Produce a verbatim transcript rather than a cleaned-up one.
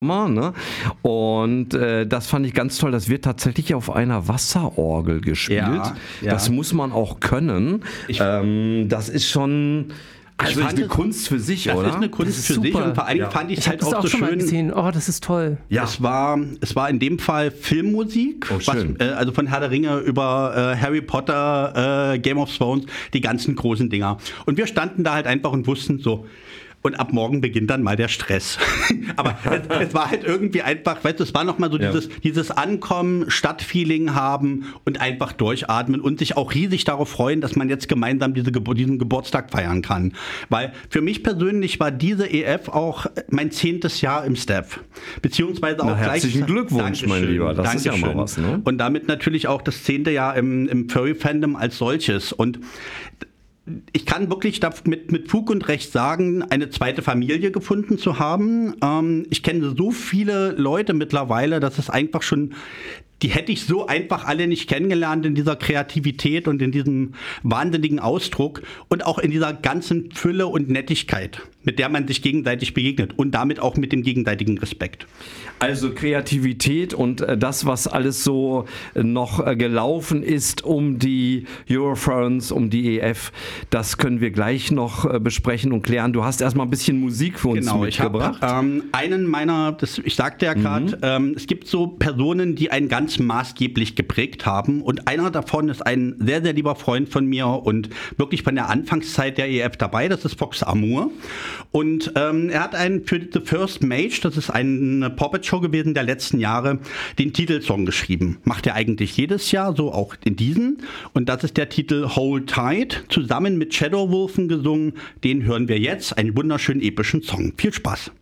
Ne? Und äh, das fand ich ganz toll. Das wird tatsächlich auf einer Wasserorgel gespielt. Ja, ja. Das muss man auch können. Ich, ähm, das ist schon also eine Kunst für sich, das oder? Das ist eine Kunst ist für super. sich und vor allem ja. fand ich es halt auch, auch so schön. Gesehen. Oh, das ist toll. Ja. Es war, es war in dem Fall Filmmusik, oh, was, äh, also von Herr der Ringe über äh, Harry Potter, äh, Game of Thrones, die ganzen großen Dinger. Und wir standen da halt einfach und wussten so, und ab morgen beginnt dann mal der Stress. Aber es, es war halt irgendwie einfach, weißt du, es war nochmal so ja. dieses, dieses Ankommen, Stadtfeeling haben und einfach durchatmen und sich auch riesig darauf freuen, dass man jetzt gemeinsam diese Gebur- diesen Geburtstag feiern kann. Weil für mich persönlich war diese E F auch mein zehntes Jahr im Staff. Beziehungsweise auch Na, gleich. Herzlichen Glückwunsch, Dankeschön, mein Lieber. Das Dankeschön. ist ja mal was, ne? Und damit natürlich auch das zehnte Jahr im, im Furry-Fandom als solches. Und ich kann wirklich mit, mit Fug und Recht sagen, eine zweite Familie gefunden zu haben. Ähm, ich kenne so viele Leute mittlerweile, dass es einfach schon, die hätte ich so einfach alle nicht kennengelernt in dieser Kreativität und in diesem wahnsinnigen Ausdruck und auch in dieser ganzen Fülle und Nettigkeit, mit der man sich gegenseitig begegnet und damit auch mit dem gegenseitigen Respekt. Also Kreativität und äh, das, was alles so äh, noch äh, gelaufen ist um die Eurofurence, um die E F, das können wir gleich noch äh, besprechen und klären. Du hast erstmal ein bisschen Musik für uns genau, mitgebracht. Ich habe ähm, einen meiner, das, ich sagte ja gerade, mhm. ähm, es gibt so Personen, die einen ganz maßgeblich geprägt haben und einer davon ist ein sehr, sehr lieber Freund von mir und wirklich von der Anfangszeit der E F dabei, das ist Fox Amour. Und ähm, er hat einen für The First Mage, das ist eine Puppet-Show gewesen der letzten Jahre, den Titelsong geschrieben. Macht er eigentlich jedes Jahr, so auch in diesem. Und das ist der Titel Hold Tight, zusammen mit Shadow Wolfen gesungen. Den hören wir jetzt, einen wunderschönen epischen Song. Viel Spaß.